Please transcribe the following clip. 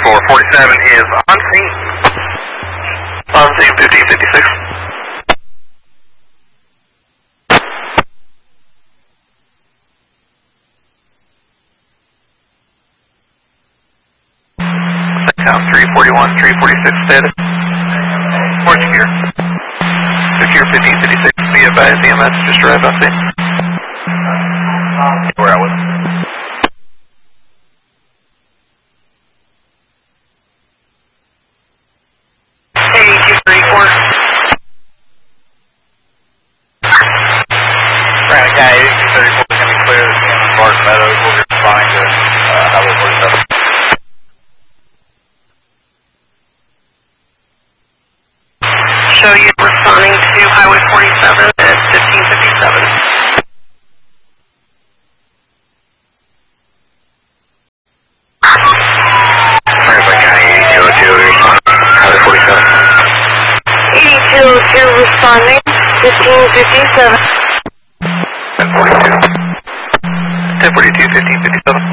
47 is on scene. On scene 1556. Count 341, 346 status. Orange gear. Secure 1556. Be advised, EMS just arrived on scene. Where I was. Hey, 234. Granite guy, 234 is going to be clear. The team in Barton Meadows will be responding to Highway 47. Show you responding to Highway 47 at 1557. Franklin County 8202 responding, Highway 47. 8202 responding, 1557. 1042. 1042, 1557.